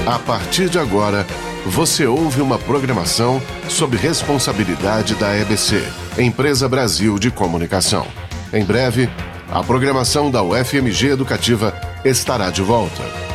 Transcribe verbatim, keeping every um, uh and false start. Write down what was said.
A partir de agora, você ouve uma programação sob responsabilidade da E B C, Empresa Brasil de Comunicação. Em breve, a programação da U F M G Educativa estará de volta.